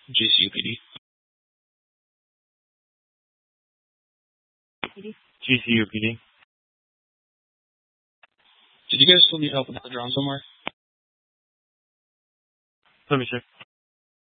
GCUPD. GCUPD. Did you guys still need help with the drone somewhere? Let me check.